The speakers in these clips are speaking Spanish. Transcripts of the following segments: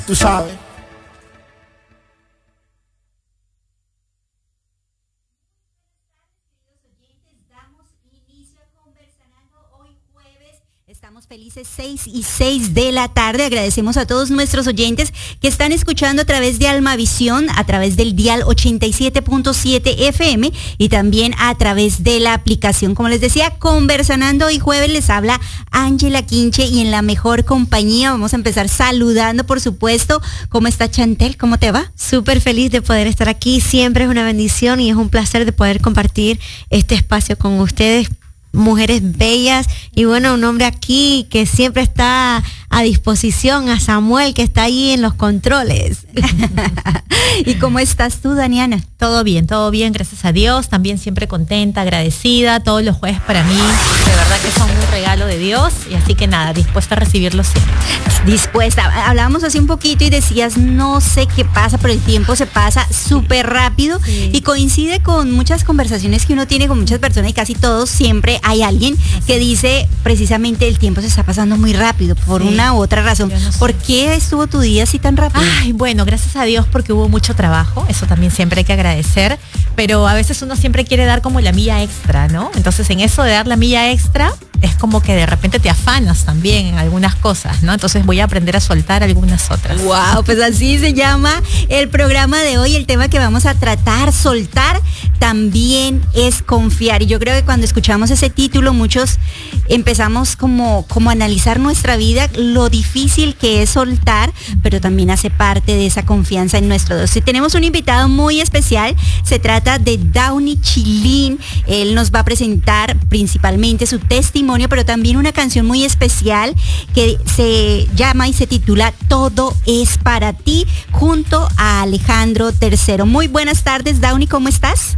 Tú sabes. Estamos felices 6:06 de la tarde. Agradecemos a todos nuestros oyentes que están escuchando a través de Almavisión, a través del dial 87.7 FM y también a través de la aplicación. Como les decía, Conversanando hoy jueves les habla Ángela Quinche y en la mejor compañía. Vamos a empezar saludando, por supuesto. ¿Cómo está Chantel? ¿Cómo te va? Súper feliz de poder estar aquí. Siempre es una bendición y es un placer de poder compartir este espacio con ustedes, mujeres bellas, y bueno, un hombre aquí que siempre está a disposición, a Samuel, que está ahí en los controles. ¿Y cómo estás tú, Daniana? Todo bien, gracias a Dios. También siempre contenta, agradecida. Todos los jueves para mí, de verdad que son un regalo de Dios, y así que nada, dispuesta a recibirlos siempre. Dispuesta. Hablábamos hace un poquito y decías, no sé qué pasa, pero el tiempo se pasa súper rápido, sí. Y coincide con muchas conversaciones que uno tiene con muchas personas, y casi todos siempre hay alguien que dice precisamente el tiempo se está pasando muy rápido por una u otra razón. No sé. ¿Por qué estuvo tu día así tan rápido? Ay, bueno, gracias a Dios porque hubo mucho trabajo, eso también siempre hay que agradecer, pero a veces uno siempre quiere dar como la milla extra, ¿no? Entonces en eso de dar la milla extra es como que de repente te afanas también en algunas cosas, ¿no? Entonces voy a aprender a soltar algunas otras. Wow, pues así se llama el programa de hoy. El tema que vamos a tratar, soltar, también es confiar. Y yo creo que cuando escuchamos ese título, muchos empezamos como a analizar nuestra vida, lo difícil que es soltar, pero también hace parte de esa confianza en nuestro Dios. Y tenemos un invitado muy especial, se trata de Downy Chilín. Él nos va a presentar principalmente su testimonio, pero también una canción muy especial que se llama y se titula Todo es para ti, junto a Alejandro III. Muy buenas tardes, Downy, ¿cómo estás?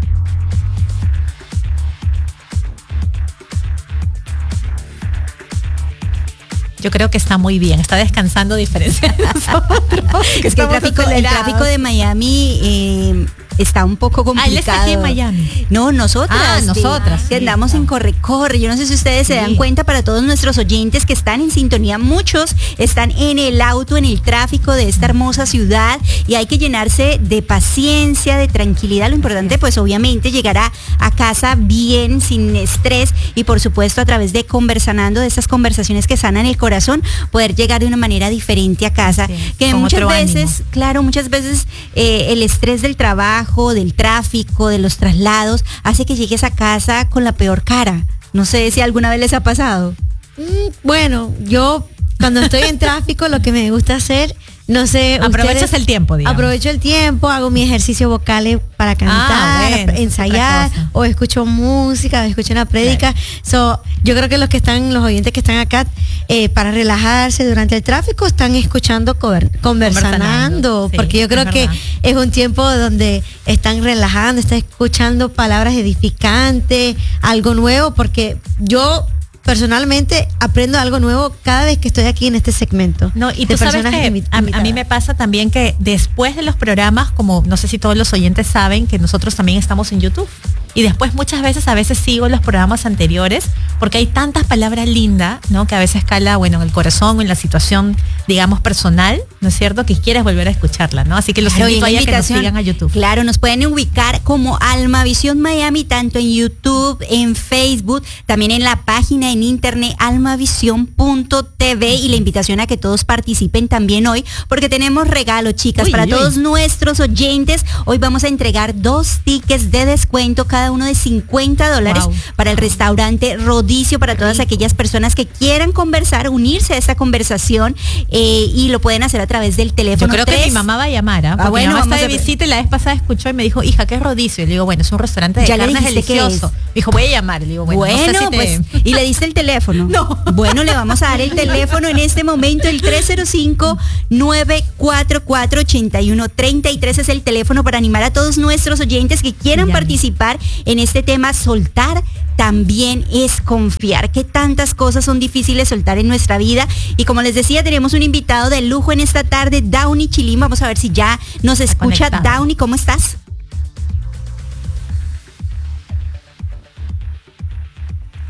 Yo creo que está muy bien, está descansando a diferencia de nosotros. Es que el tráfico de Miami está un poco complicado. Él está aquí en Miami. No, nosotras. Que andamos en corre-corre. Yo no sé si ustedes se dan cuenta, para todos nuestros oyentes que están en sintonía, muchos están en el auto, en el tráfico de esta hermosa ciudad, y hay que llenarse de paciencia, de tranquilidad. Lo importante, pues obviamente, llegar a casa bien, sin estrés, y por supuesto a través de Conversanando, de estas conversaciones que sanan el corazón, poder llegar de una manera diferente a casa. Sí, que muchas veces, claro, el estrés del trabajo, del tráfico, de los traslados, hace que llegues a casa con la peor cara. No sé si alguna vez les ha pasado. Bueno, yo cuando estoy en tráfico lo que me gusta hacer, no sé, aprovechas el tiempo, digamos. Aprovecho el tiempo, hago mi ejercicio vocal para cantar, ensayar, o escucho música, o escucho una prédica. Claro. Yo creo que los oyentes que están acá, para relajarse durante el tráfico, están escuchando Conversanando, sí, porque yo creo que es un tiempo donde están relajando, están escuchando palabras edificantes, algo nuevo, porque yo personalmente aprendo algo nuevo cada vez que estoy aquí en este segmento. No, y tú sabes que a mí me pasa también que después de los programas, como no sé si todos los oyentes saben, que nosotros también estamos en YouTube. Y después muchas veces, a veces sigo los programas anteriores, porque hay tantas palabras lindas, ¿no? Que a veces cala, bueno, en el corazón o en la situación, digamos, personal, ¿no es cierto? Que quieres volver a escucharla, ¿no? Así que los invito a que nos sigan a YouTube. Claro, nos pueden ubicar como Almavisión Miami, tanto en YouTube, en Facebook, también en la página en internet almavision.tv, y la invitación a que todos participen también hoy, porque tenemos regalos, chicas, para todos nuestros oyentes. Hoy vamos a entregar 2 tickets de descuento, cada uno de $50 para el restaurante Rodicio, para todas aquellas personas que quieran conversar, unirse a esta conversación, y lo pueden hacer a través del teléfono. Yo creo que mi mamá va a llamar, porque mi mamá está de visita y la vez pasada escuchó y me dijo, hija, ¿qué es Rodicio? Y le digo, bueno, es un restaurante de carnes delicioso. Me dijo, voy a llamar. Y le digo, bueno, no sé si pues, ¿y le diste el teléfono? No. Bueno, le vamos a dar el teléfono en este momento, el 305-944-8133 es el teléfono para animar a todos nuestros oyentes que quieran participar en este tema. Soltar también es confiar. Que tantas cosas son difíciles soltar en nuestra vida, y como les decía, tenemos un invitado de lujo en esta tarde, Downy Chilín. Vamos a ver si ya nos escucha. Downy, ¿cómo estás?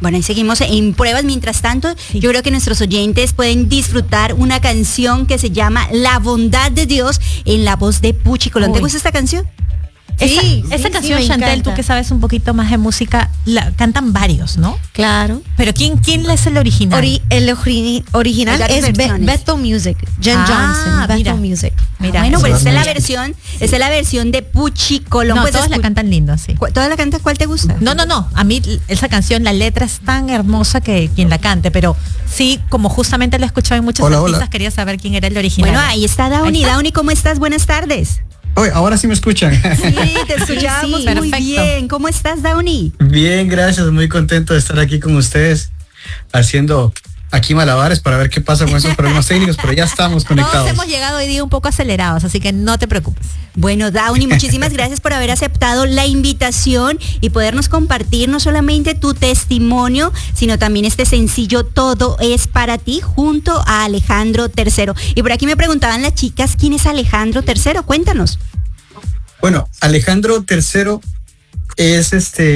Bueno, y seguimos en pruebas. Mientras tanto, yo creo que nuestros oyentes pueden disfrutar una canción que se llama La Bondad de Dios en la voz de Puchi Colón. ¿Te gusta esta canción? Esa canción, Chantel, tú que sabes un poquito más de música, la cantan varios, ¿no? Claro. Pero ¿quién es el original? El original es Bethel Music, Jen Johnson, Bethel Music. Mira, bueno, pues esta es la versión de Puchi Colón. No, pues todas la cantan lindo, sí. ¿Todas la cantan? ¿Cuál te gusta? No. A mí esa canción, la letra es tan hermosa que quien la cante, pero sí, como justamente la he escuchado en muchos artistas, quería saber quién era el original. Bueno, ahí está Downy. Downy, ¿cómo estás? Buenas tardes. Oye, ahora sí me escuchan. Sí, te escuchamos muy bien. ¿Cómo estás, Downy? Bien, gracias. Muy contento de estar aquí con ustedes haciendo aquí malabares para ver qué pasa con esos problemas técnicos, pero ya estamos conectados. Todos hemos llegado hoy día un poco acelerados, así que no te preocupes. Bueno, Downy, muchísimas gracias por haber aceptado la invitación y podernos compartir no solamente tu testimonio, sino también este sencillo Todo es para ti, junto a Alejandro III. Y por aquí me preguntaban las chicas, ¿quién es Alejandro III? Cuéntanos. Bueno, Alejandro III es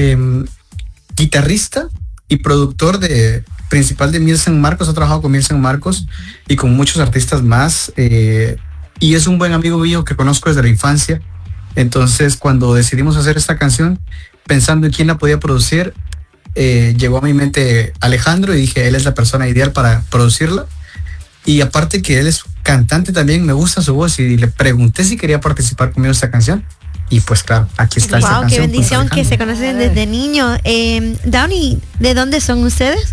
guitarrista y productor principal de Miel San Marcos. Ha trabajado con Miel San Marcos y con muchos artistas más, y es un buen amigo mío que conozco desde la infancia. Entonces, cuando decidimos hacer esta canción, pensando en quién la podía producir, llegó a mi mente Alejandro y dije, él es la persona ideal para producirla. Y aparte que él es cantante también, me gusta su voz, y le pregunté si quería participar conmigo en esta canción. Y pues claro, aquí está esta canción. Qué bendición que se conocen desde niño. Downy, ¿de dónde son ustedes?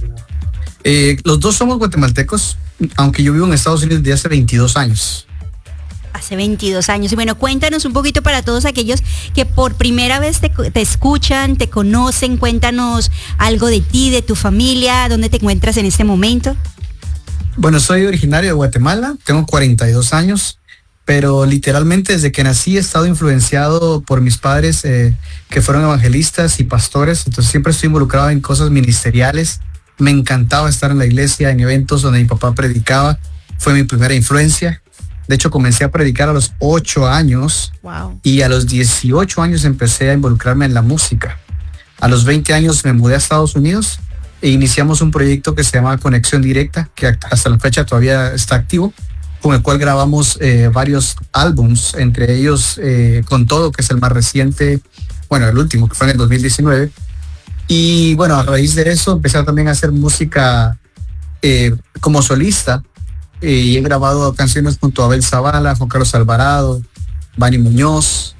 Los dos somos guatemaltecos, aunque yo vivo en Estados Unidos desde hace 22 años. Hace 22 años. Y bueno, cuéntanos un poquito para todos aquellos que por primera vez te escuchan, te conocen. Cuéntanos algo de ti, de tu familia, dónde te encuentras en este momento. Bueno, soy originario de Guatemala, tengo 42 años, pero literalmente desde que nací he estado influenciado por mis padres, que fueron evangelistas y pastores. Entonces siempre estoy involucrado en cosas ministeriales. Me encantaba estar en la iglesia, en eventos donde mi papá predicaba. Fue mi primera influencia. De hecho, comencé a predicar a los 8 años. Wow. Y a los 18 años empecé a involucrarme en la música. A los 20 años me mudé a Estados Unidos e iniciamos un proyecto que se llama Conexión Directa, que hasta la fecha todavía está activo, con el cual grabamos varios álbums, entre ellos Con Todo, que es el más reciente, bueno, el último, que fue en el 2019. Y bueno, a raíz de eso empecé también a hacer música como solista, y he grabado canciones junto a Abel Zavala, Juan Carlos Alvarado, Bani Muñoz.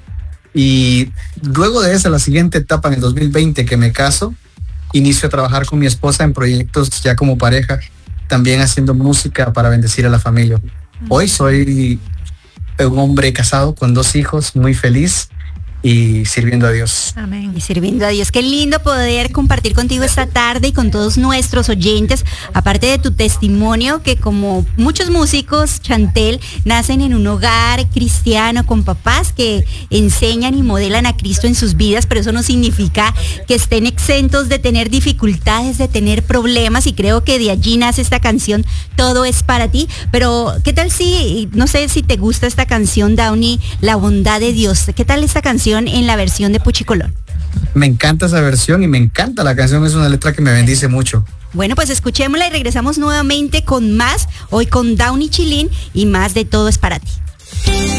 Y luego de esa, la siguiente etapa, en el 2020, que me caso, inicio a trabajar con mi esposa en proyectos ya como pareja, también haciendo música para bendecir a la familia. Hoy soy un hombre casado con 2 hijos, muy feliz y sirviendo a Dios. Amén. Y sirviendo a Dios. Qué lindo poder compartir contigo esta tarde y con todos nuestros oyentes, aparte de tu testimonio, que como muchos músicos, Chantel, nacen en un hogar cristiano con papás que enseñan y modelan a Cristo en sus vidas, pero eso no significa que estén exentos de tener dificultades, de tener problemas, y creo que de allí nace esta canción, Todo es para ti. Pero ¿qué tal si, no sé si te gusta esta canción, Downy, La Bondad de Dios? ¿Qué tal esta canción en la versión de Puchi Colón? Me encanta esa versión y me encanta la canción, es una letra que me bendice mucho. Bueno, pues escuchémosla y regresamos nuevamente con más, hoy con Downy Chilín y más de Todo es para ti.